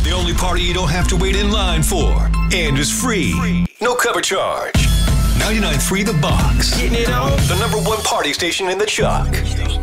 The only party you don't have to wait in line for. And is free. No cover charge. 99.3 The Box. Getting it on. The #1 party station in the Chuck.